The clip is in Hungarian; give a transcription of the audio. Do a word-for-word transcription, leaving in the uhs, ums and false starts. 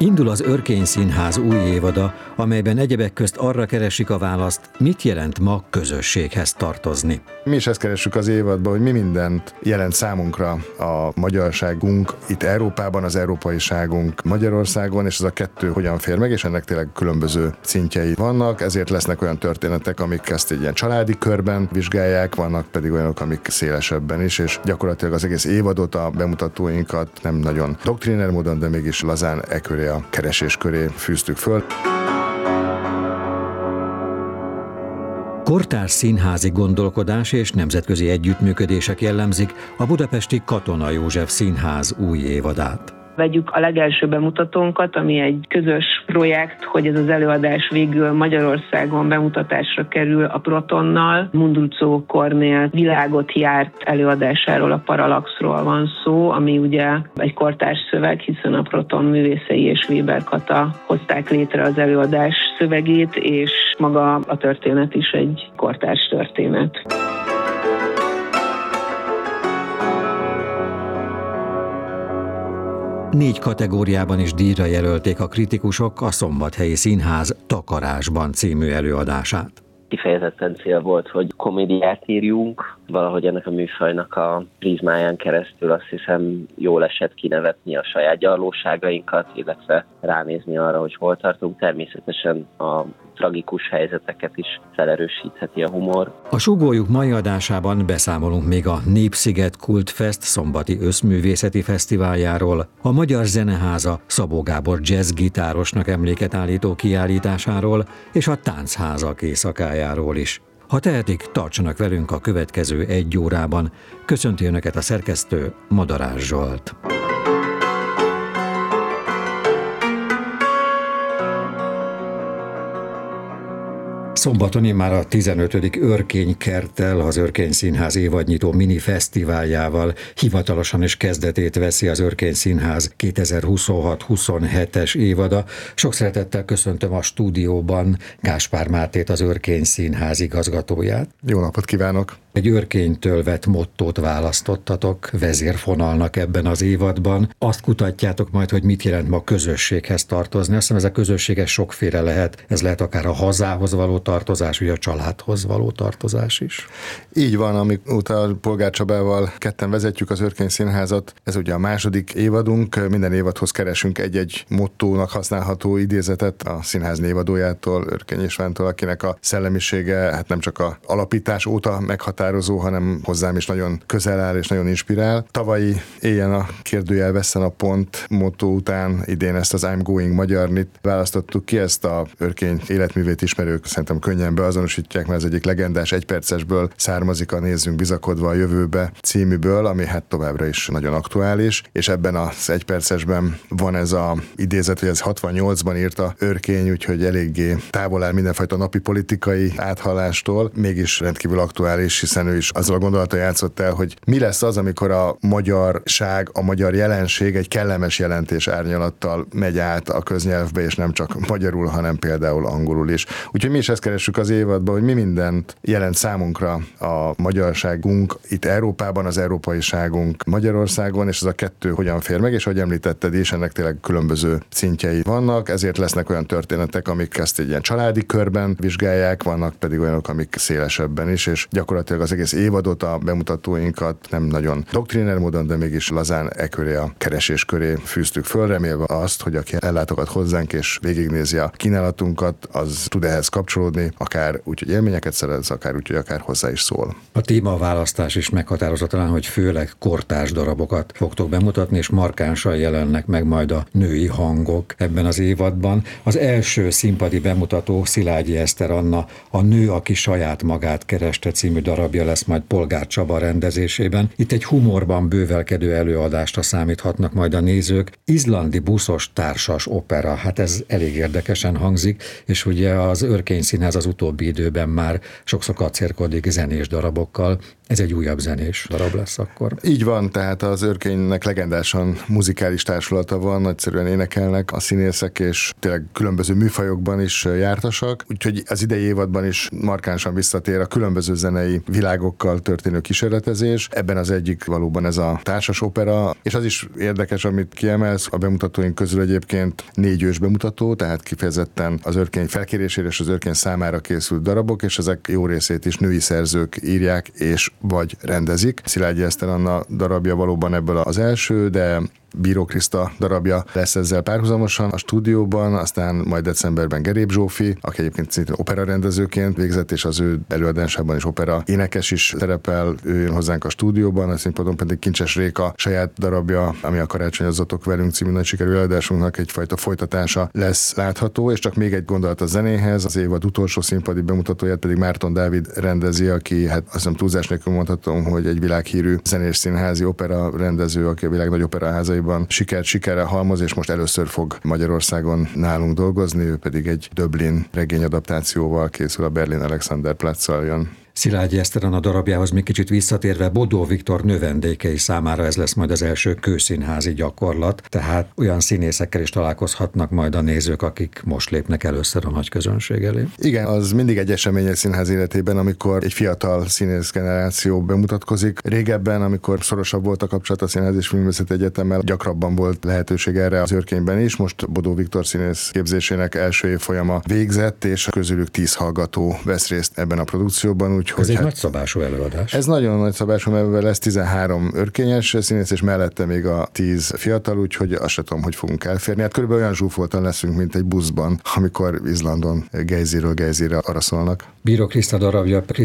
Indul az Örkény Színház új évada, amelyben egyebek közt arra keresik a választ, mit jelent ma közösséghez tartozni. Mi is ezt keressük az évadban, hogy mi mindent jelent számunkra a magyarságunk itt Európában, az európaiságunk Magyarországon, és ez a kettő hogyan fér meg, és ennek tényleg különböző szintjei vannak, ezért lesznek olyan történetek, amik ezt egy ilyen családi körben vizsgálják, vannak pedig olyanok, amik szélesebben is, és gyakorlatilag az egész évadot, a bemutatóinkat nem nagyon doktriner módon, de mégis lazán e köré, a keresés köré fűztük föl. Kortárs színházi gondolkodás és nemzetközi együttműködések jellemzik a budapesti Katona József Színház új évadát. Vegyük a legelső bemutatónkat, ami egy közös projekt, hogy ez az előadás végül Magyarországon bemutatásra kerül a Protonnal. Mundruczó Kornél világot járt előadásáról, a Parallaxról van szó, ami ugye egy kortárs szöveg, hiszen a Proton művészei és Weber Kata hozták létre az előadás szövegét, és maga a történet is egy kortárs történet. Négy kategóriában is díjra jelölték a kritikusok a Szombathelyi Színház Takarásban című előadását. Kifejezetten cél volt, hogy komédiát írjunk, valahogy ennek a műfajnak a prizmáján keresztül azt hiszem jól esett kinevetni a saját gyarlóságainkat, illetve ránézni arra, hogy hol tartunk. Természetesen a tragikus helyzeteket is felerősítheti a humor. A Sugójuk mai adásában beszámolunk még a Népsziget Kultfest szombati összművészeti fesztiváljáról, a Magyar Zeneháza Szabó Gábor jazzgitárosnak emléket állító kiállításáról és a Táncházak éjszakájáról is. Ha tehetik, tartsanak velünk a következő egy órában. Köszönti Önöket a szerkesztő, Madarás Zsolt. Szombaton már a tizenötödik Örkény kerttel, az Örkény Színház évadnyitó mini fesztiváljával hivatalosan is kezdetét veszi az Örkény Színház kétezer-huszonhat huszonhetes évada. Sok szeretettel köszöntöm a stúdióban Gáspár Mártét, az Örkény Színház igazgatóját. Jó napot kívánok! Egy örkénytől vett mottót választottatok vezérfonalnak ebben az évadban. Azt kutatjátok majd, hogy mit jelent ma közösséghez tartozni. Azt hiszem, ez a közösséges sokféle lehet. Ez lehet akár a hazához való tartozás, vagy a családhoz való tartozás is. Így van, amióta Polgár Csabával ketten vezetjük az Örkény Színházat. Ez ugye a második évadunk. Minden évadhoz keresünk egy-egy mottónak használható idézetet a színház névadójától, Örkény Istvántól, akinek a szellemisége hát nem csak a alapítás óta meghatározó, hanem hozzám is nagyon közel áll és nagyon inspirál. Tavalyi Éljen a kérdőjel vesszen a pont motto után idén ezt az I'm Going Magyarnit választottuk ki, ezt a Örkény életművét ismerők szerintem könnyen beazonosítják, mert ez egyik legendás egypercesből származik a Nézzünk bizakodva a jövőbe címűből, ami hát továbbra is nagyon aktuális, és ebben az egypercesben van ez a idézet, hogy ez hatvannyolcban írta Örkény, úgyhogy eléggé távol áll mindenfajta napi politikai áthallástól, mégis rendkívül aktuális, hiszen ő is azzal a gondolattal játszott el, hogy mi lesz az, amikor a magyarság, a magyar jelenség egy kellemes jelentés árnyalattal megy át a köznyelvbe, és nem csak magyarul, hanem például angolul is. Úgyhogy mi is ezt keressük az évadban, hogy mi mindent jelent számunkra a magyarságunk itt Európában, az európaiságunk Magyarországon, és ez a kettő hogyan fér meg, és ahogy említetted is, ennek tényleg különböző szintjei vannak, ezért lesznek olyan történetek, amik ezt egy ilyen családi körben vizsgálják, vannak pedig olyanok, amik szélesebben is, és gyakorlatilag az egész évadot, a bemutatóinkat nem nagyon doktriner módon, de mégis lazán e köré, a keresés köré fűztük föl, remélve azt, hogy aki ellátogat hozzánk és végignézi a kínálatunkat, az tud ehhez kapcsolódni, akár úgy, hogy élményeket szerez, akár úgy, hogy akár hozzá is szól. A témaválasztás is meghatározza talán, hogy főleg kortárs darabokat fogtok bemutatni, és markánsan jelennek meg majd a női hangok ebben az évadban. Az első színpadi bemutató Szilágyi Eszter Anna, A nő, aki saját magát kereste című darabja lesz majd Polgár Csaba rendezésében. Itt egy humorban bővelkedő előadásra számíthatnak majd a nézők. Izlandi buszos társas opera, hát ez elég érdekesen hangzik, és ugye az Örkény Színház az utóbbi időben már sokszor kacérkodik zenés darabokkal. Ez egy újabb zenés darab lesz akkor. Így van, tehát az Örkénynek legendásan muzikális társulata van, nagyszerűen énekelnek a színészek, és tényleg különböző műfajokban is jártasak, úgyhogy az idei évadban is markánsan visszatér a különböző zenei világokkal történő kísérletezés. Ebben az egyik valóban ez a társas opera, és az is érdekes, amit kiemelsz, a bemutatóink közül egyébként négy ős bemutató, tehát kifejezetten az Örkény felkérésére és az Örkény számára készült darabok, és ezek jó részét is női szerzők írják és vagy rendezik. Szilágyi Eszter Anna darabja valóban ebből az első, de Bíró Kriszta darabja lesz ezzel párhuzamosan a stúdióban, aztán majd decemberben Gerép Zsófi, aki egyébként szintén operarendezőként végzett, és az ő előadásában is opera énekes is szerepel, ő jön hozzánk a stúdióban, a színpadon pedig Kincses Réka saját darabja, ami a Karácsonyozzatok velünk című nagy sikerű előadásunknak egyfajta folytatása lesz látható, és csak még egy gondolat a zenéhez, az évad utolsó színpadi bemutatóját pedig Márton Dávid rendezi, aki hát azt hiszem túlzás nélkül mondhatom, hogy egy világhírű zenés színházi opera rendező, aki a világ nagy operaházai sikert sikerre halmoz, és most először fog Magyarországon nálunk dolgozni, ő pedig egy Döblin regényadaptációval készül, a Berlin Alexanderplatz-szal jön. Szilágyi Eszter Anna darabjához még kicsit visszatérve, Bodó Viktor növendékei számára ez lesz majd az első kőszínházi gyakorlat, tehát olyan színészekkel is találkozhatnak majd a nézők, akik most lépnek először a nagy közönség elé. Igen, az mindig egy esemény egy színház életében, amikor egy fiatal színész generáció bemutatkozik. Régebben, amikor szorosabb volt a kapcsolat a Színház és Filmművészeti Egyetemmel, gyakrabban volt lehetőség erre az Örkényben is. Most Bodó Viktor színész képzésének első évfolyama végzett, és közülük tíz hallgató vesz részt ebben a produkcióban. Úgyhogy ez egy hát, nagyszabású előadás. Ez nagyon nagyszabású, mert lesz tizenhárom örkényes színész, és mellette még a tíz fiatal, úgyhogy azt sem tudom, hogy fogunk elférni. Hát körülbelül olyan zsúfoltan leszünk, mint egy buszban, amikor Izlandon Gejzirről Gejzirre arra szólnak. Bíró Kriszta darabja